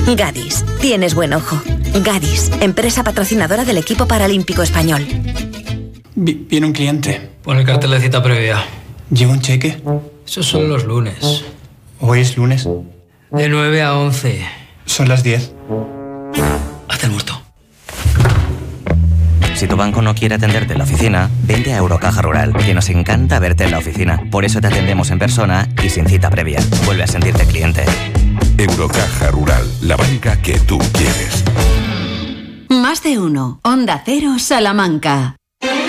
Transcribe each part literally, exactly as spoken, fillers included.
Gadis, tienes buen ojo. Gadis, empresa patrocinadora del equipo paralímpico español. Vi- viene un cliente. Pon el cartel de cita previa. ¿Lleva un cheque? Esos son los lunes. ¿Hoy es lunes? De nueve a once. Son las diez. Hazte el muerto. Si tu banco no quiere atenderte en la oficina, vente a Eurocaja Rural, que nos encanta verte en la oficina. Por eso te atendemos en persona y sin cita previa. Vuelve a sentirte cliente. Eurocaja Rural, la banca que tú quieres. Más de uno. Onda Cero, Salamanca.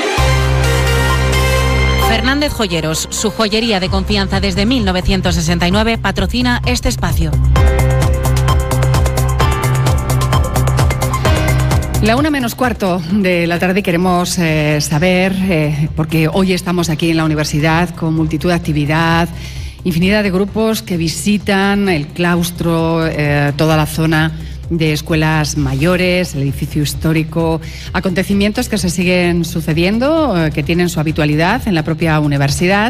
Fernández Joyeros, su joyería de confianza desde mil novecientos sesenta y nueve, patrocina este espacio. La una menos cuarto de la tarde queremos eh, saber, eh, porque hoy estamos aquí en la universidad con multitud de actividad, infinidad de grupos que visitan el claustro, eh, toda la zona de escuelas mayores, el edificio histórico, acontecimientos que se siguen sucediendo, eh, que tienen su habitualidad en la propia universidad.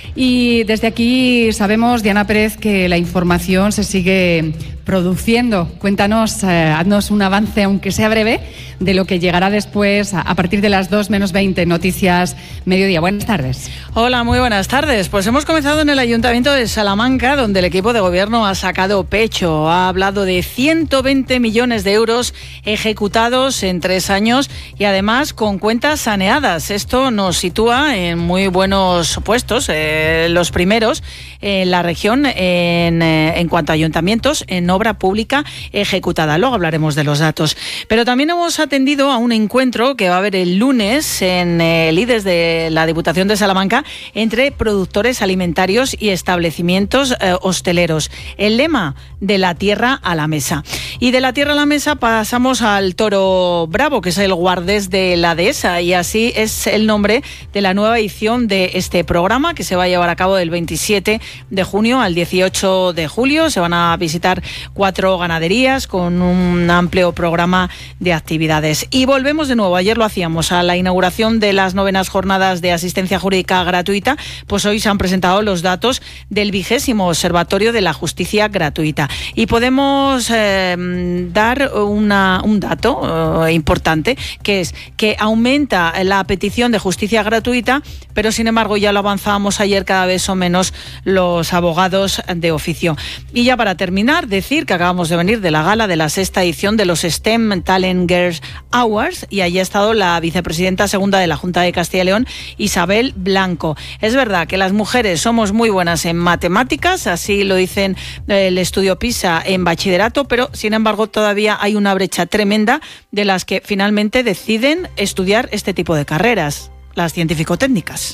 Y desde aquí sabemos, Diana Pérez, que la información se sigue produciendo. Cuéntanos, eh, haznos un avance, aunque sea breve, de lo que llegará después a, a partir de las dos menos veinte, Noticias Mediodía. Buenas tardes. Hola, muy buenas tardes. Pues hemos comenzado en el Ayuntamiento de Salamanca, donde el equipo de gobierno ha sacado pecho. Ha hablado de ciento veinte millones de euros ejecutados en tres años y además con cuentas saneadas. Esto nos sitúa en muy buenos puestos, eh, los primeros en la región en, eh, en cuanto a ayuntamientos en obra pública ejecutada. Luego hablaremos de los datos. Pero también hemos atendido a un encuentro que va a haber el lunes en el I D E S de la Diputación de Salamanca entre productores alimentarios y establecimientos eh, hosteleros. El lema: de la tierra a la mesa. Y de la tierra a la mesa pasamos al Toro Bravo, que es el guardés de la dehesa, y así es el nombre de la nueva edición de este programa, que se va a llevar a cabo del veintisiete de junio al dieciocho de julio. Se van a visitar cuatro ganaderías con un amplio programa de actividades. Y volvemos de nuevo, ayer lo hacíamos, a la inauguración de las novenas jornadas de asistencia jurídica gratuita. Pues hoy se han presentado los datos del vigésimo Observatorio de la Justicia Gratuita. Y podemos eh, dar una, un dato eh, importante, que es que aumenta la petición de justicia gratuita, pero sin embargo, ya lo avanzábamos ayer, cada vez son menos los abogados de oficio. Y ya para terminar, decir que acabamos de venir de la gala de la sexta edición de los STEM Talent Girls Awards, y allí ha estado la vicepresidenta segunda de la Junta de Castilla y León, Isabel Blanco. Es verdad que las mujeres somos muy buenas en matemáticas, así lo dicen el estudio PISA en bachillerato, pero sin embargo todavía hay una brecha tremenda de las que finalmente deciden estudiar este tipo de carreras, las científico-técnicas.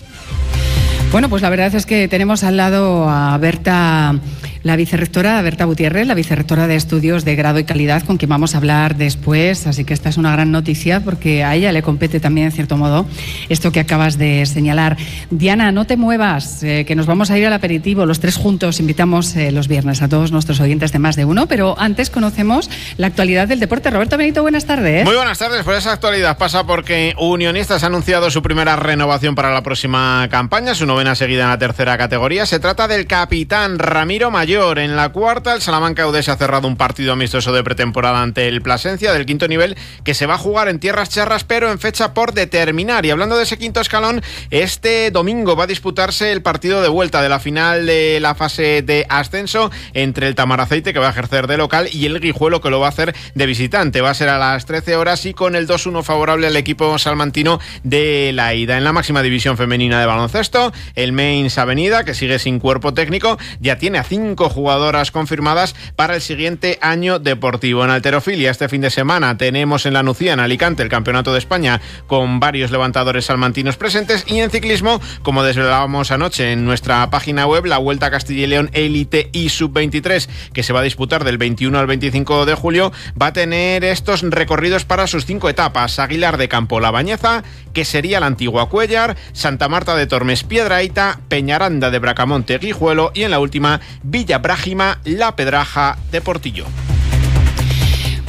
Bueno, pues la verdad es que tenemos al lado a Berta, la vicerrectora, Berta Gutiérrez, la vicerrectora de Estudios de Grado y Calidad, con quien vamos a hablar después. Así que esta es una gran noticia, porque a ella le compete también, en cierto modo, esto que acabas de señalar. Diana, no te muevas, eh, que nos vamos a ir al aperitivo, los tres juntos. Invitamos eh, los viernes a todos nuestros oyentes de Más de Uno, pero antes conocemos la actualidad del deporte. Roberto Benito, buenas tardes. Muy buenas tardes. Pues esa actualidad pasa porque Unionistas ha anunciado su primera renovación para la próxima campaña, su novena seguida en la tercera categoría. Se trata del capitán Ramiro Mayor. En la cuarta, el Salamanca Udés ha cerrado un partido amistoso de pretemporada ante el Plasencia del quinto nivel, que se va a jugar en tierras charras, pero en fecha por determinar. Y hablando de ese quinto escalón, este domingo va a disputarse el partido de vuelta de la final de la fase de ascenso entre el Tamaraceite, que va a ejercer de local, y el Guijuelo, que lo va a hacer de visitante. Va a ser a las trece horas y con el dos uno favorable al equipo salmantino de la ida. En la máxima división femenina de baloncesto, el Mains Avenida, que sigue sin cuerpo técnico, ya tiene a cinco jugadoras confirmadas para el siguiente año deportivo. En halterofilia, este fin de semana tenemos en la Nucía, en Alicante, el Campeonato de España con varios levantadores salmantinos presentes, y en ciclismo, como desvelábamos anoche en nuestra página web, la Vuelta a Castilla y León Élite y sub veintitrés, que se va a disputar del veintiuno al veinticinco de julio, va a tener estos recorridos para sus cinco etapas: Aguilar de Campo, La Bañeza, que sería la antigua Cuéllar, Santa Marta de Tormes, Piedrahita, Peñaranda de Bracamonte, Guijuelo, y en la última, Villa Brájima, La Pedraja de Portillo.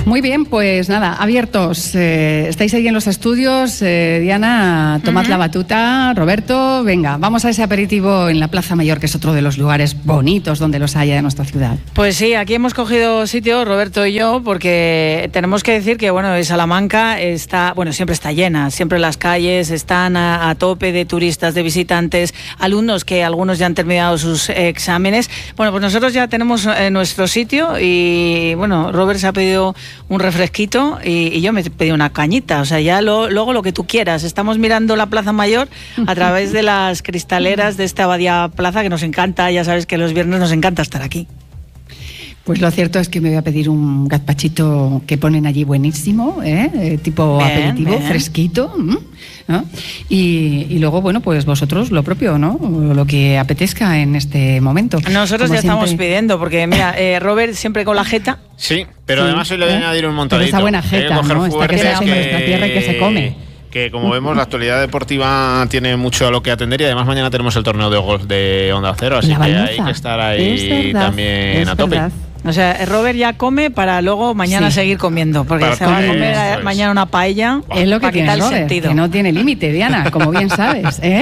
Muy bien, pues nada, abiertos. Eh, estáis ahí en los estudios. Eh, Diana, tomad uh-huh. la batuta. Roberto, venga, vamos a ese aperitivo en la Plaza Mayor, que es otro de los lugares bonitos donde los haya de nuestra ciudad. Pues sí, aquí hemos cogido sitio, Roberto y yo, porque tenemos que decir que, bueno, Salamanca está, bueno, siempre está llena, siempre las calles están a, a tope de turistas, de visitantes, alumnos que algunos ya han terminado sus exámenes. Bueno, pues nosotros ya tenemos eh, nuestro sitio y, bueno, Robert se ha pedido un refresquito y, y yo me he pedido una cañita, o sea, ya lo, luego lo que tú quieras. Estamos mirando la Plaza Mayor a través de las cristaleras de esta Abadía Plaza, que nos encanta, ya sabes que los viernes nos encanta estar aquí. Pues lo cierto es que me voy a pedir un gazpachito que ponen allí buenísimo, ¿eh? Eh, tipo bien, aperitivo, bien. fresquito, ¿no? y, y luego, bueno, pues vosotros lo propio, ¿no? Lo que apetezca en este momento. Nosotros Como ya siempre... estamos pidiendo, porque mira, eh, Robert siempre con la jeta. Sí, pero sí, además hoy le voy a ¿eh? añadir un montadito. Pero esa buena jeta, ¿no? Esta que se hace en nuestra tierra y que se come. Que como vemos, la actualidad deportiva tiene mucho a lo que atender y además mañana tenemos el torneo de golf de Onda Cero, así que hay que estar ahí verdad, también a tope. Verdad. O sea, Robert ya come para luego mañana sí. seguir comiendo, porque para se va a comer es. mañana una paella. Es lo que tiene Robert, que no tiene límite, Diana, como bien sabes, ¿eh?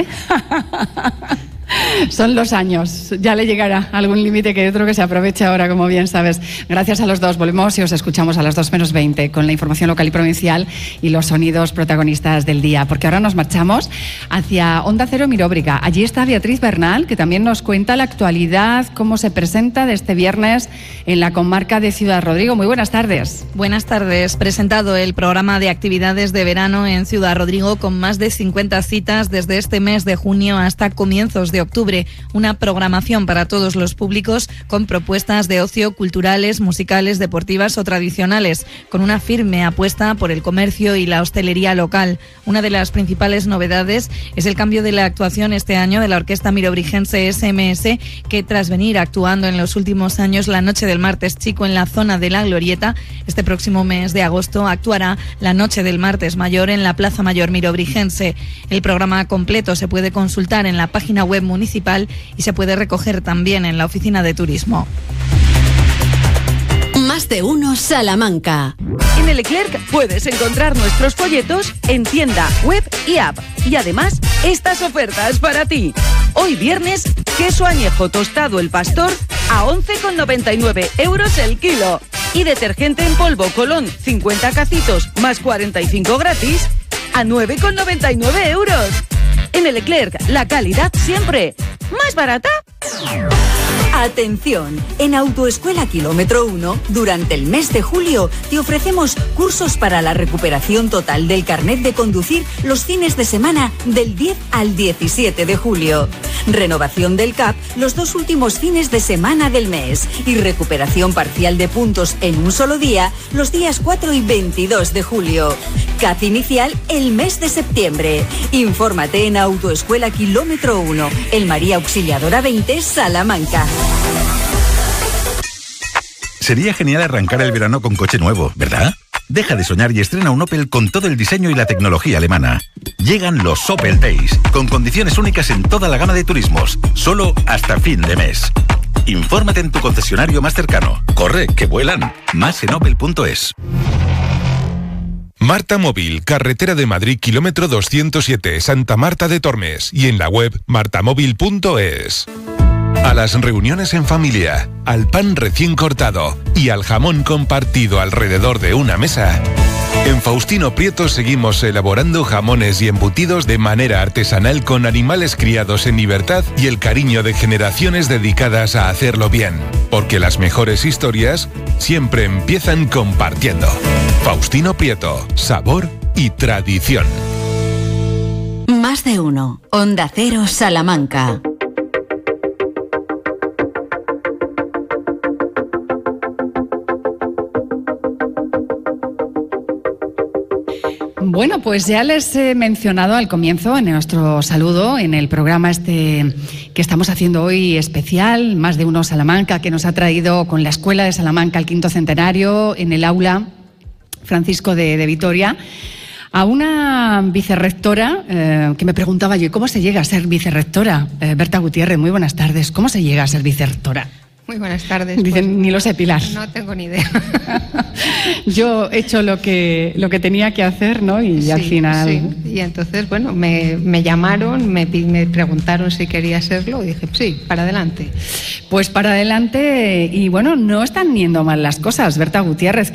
Son los años, ya le llegará algún límite que otro que se aproveche ahora, como bien sabes. Gracias a los dos, volvemos y os escuchamos a las dos menos veinte con la información local y provincial y los sonidos protagonistas del día, porque ahora nos marchamos hacia Onda Cero Miróbriga. Allí está Beatriz Bernal, que también nos cuenta la actualidad, cómo se presenta de este viernes en la comarca de Ciudad Rodrigo. Muy buenas tardes. Buenas tardes. Presentado el programa de actividades de verano en Ciudad Rodrigo con más de cincuenta citas desde este mes de junio hasta comienzos de octubre, una programación para todos los públicos con propuestas de ocio, culturales, musicales, deportivas o tradicionales, con una firme apuesta por el comercio y la hostelería local. Una de las principales novedades es el cambio de la actuación este año de la Orquesta Mirobrigense S M S, que tras venir actuando en los últimos años la noche del martes chico en la zona de la Glorieta, este próximo mes de agosto actuará la noche del martes mayor en la Plaza Mayor Mirobrigense. El programa completo se puede consultar en la página web municipal y se puede recoger también en la oficina de turismo. Más de uno Salamanca. En el Leclerc puedes encontrar nuestros folletos en tienda, web y app. Y además, estas ofertas para ti. Hoy viernes, queso añejo tostado El Pastor a once con noventa y nueve euros el kilo. Y detergente en polvo Colón cincuenta cacitos más cuarenta y cinco gratis a nueve con noventa y nueve euros. En el Leclerc, la calidad siempre más barata. Atención, en Autoescuela Kilómetro uno, durante el mes de julio, te ofrecemos cursos para la recuperación total del carnet de conducir los fines de semana del diez al diecisiete de julio. Renovación del C A P los dos últimos fines de semana del mes y recuperación parcial de puntos en un solo día los días cuatro y veintidós de julio. C A T inicial el mes de septiembre. Infórmate en Autoescuela Kilómetro uno, el María Auxiliadora veinte, Salamanca. Sería genial arrancar el verano con coche nuevo, ¿verdad? Deja de soñar y estrena un Opel con todo el diseño y la tecnología alemana. Llegan los Opel Days, con condiciones únicas en toda la gama de turismos, solo hasta fin de mes. Infórmate en tu concesionario más cercano. Corre, que vuelan. Más en opel punto es. Marta Móvil, carretera de Madrid, kilómetro doscientos siete, Santa Marta de Tormes. Y en la web martamóvil punto es. A las reuniones en familia, al pan recién cortado y al jamón compartido alrededor de una mesa. En Faustino Prieto seguimos elaborando jamones y embutidos de manera artesanal con animales criados en libertad y el cariño de generaciones dedicadas a hacerlo bien. Porque las mejores historias siempre empiezan compartiendo. Faustino Prieto, sabor y tradición. Más de uno. Onda Cero Salamanca. Bueno, pues ya les he mencionado al comienzo, en nuestro saludo, en el programa este que estamos haciendo hoy especial, Más de uno Salamanca, que nos ha traído con la Escuela de Salamanca al quinto centenario en el aula Francisco de, de Vitoria, a una vicerrectora eh, que me preguntaba yo, ¿cómo se llega a ser vicerrectora? Eh, Berta Gutiérrez, muy buenas tardes. ¿Cómo se llega a ser vicerrectora? Muy buenas tardes. Dicen, pues, ni lo sé, Pilar. No tengo ni idea. Yo he hecho lo que, lo que tenía que hacer, ¿no? Y sí, al final... Sí. Y entonces, bueno, me, me llamaron, me, me preguntaron si quería serlo y dije, sí, para adelante. Pues para adelante y bueno, no están yendo mal las cosas. Berta Gutiérrez,